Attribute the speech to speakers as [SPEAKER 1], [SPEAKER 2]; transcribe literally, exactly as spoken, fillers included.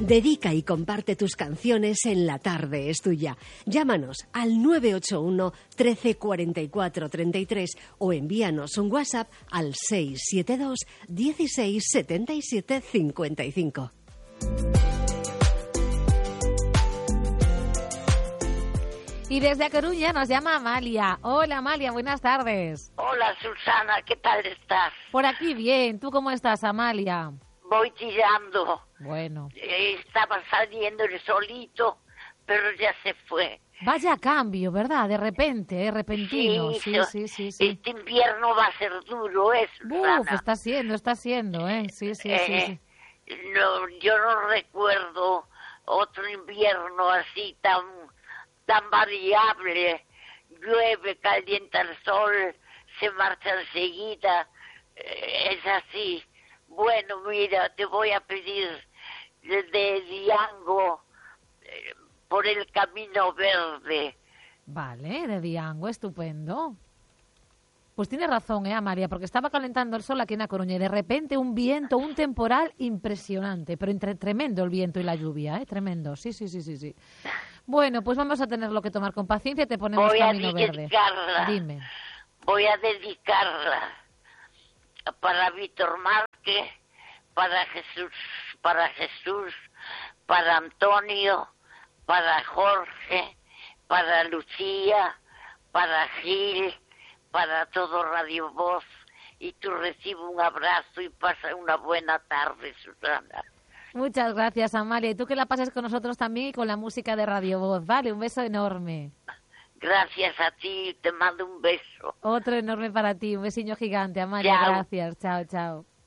[SPEAKER 1] Dedica y comparte tus canciones en La Tarde es Tuya. Llámanos al nueve ocho uno, trece, cuarenta y cuatro, treinta y tres o envíanos un WhatsApp al seis siete dos, dieciséis, setenta y siete, cincuenta y cinco.
[SPEAKER 2] Y desde A Coruña nos llama Amalia. Hola Amalia, buenas tardes.
[SPEAKER 3] Hola Susana, ¿qué tal estás?
[SPEAKER 2] Por aquí bien, ¿tú cómo estás, Amalia?
[SPEAKER 3] Voy tirando.
[SPEAKER 2] Bueno.
[SPEAKER 3] Eh, estaba saliendo el solito, pero ya se fue.
[SPEAKER 2] Vaya cambio, ¿verdad? De repente, ¿eh? Repentino. Sí, sí, sí, sí, sí.
[SPEAKER 3] Este invierno va a ser duro, ¿eh, Susana?
[SPEAKER 2] Uf, está siendo, está siendo, ¿eh? Sí, sí,
[SPEAKER 3] eh,
[SPEAKER 2] sí, sí.
[SPEAKER 3] No, yo no recuerdo otro invierno así tan, tan variable. Llueve, calienta el sol, se marcha enseguida. Eh, es así. Bueno, mira, te voy a pedir de Diango eh, por el Camino Verde.
[SPEAKER 2] Vale, de Diango, estupendo. Pues tiene razón, ¿eh, Amalia? Porque estaba calentando el sol aquí en A Coruña y de repente un viento, un temporal impresionante, pero entre, tremendo el viento y la lluvia, ¿eh? Tremendo, sí, sí, sí, sí, sí. Bueno, pues vamos a tenerlo que tomar con paciencia y te ponemos
[SPEAKER 3] voy
[SPEAKER 2] Camino
[SPEAKER 3] a
[SPEAKER 2] Verde. Dime.
[SPEAKER 3] Voy a dedicarla para Víctor Márquez, para Jesús, para Jesús, para Antonio, para Jorge, para Lucía, para Gil, para todo Radio Voz, y tú recibe un abrazo y pasa una buena tarde, Susana.
[SPEAKER 2] Muchas gracias, Amalia. Y tú que la pases con nosotros también y con la música de Radio Voz. Vale, un beso enorme.
[SPEAKER 3] Gracias a ti, te mando un beso.
[SPEAKER 2] Otro enorme para ti, un besiño gigante, Amalia.
[SPEAKER 3] Chao.
[SPEAKER 2] Gracias, chao, chao.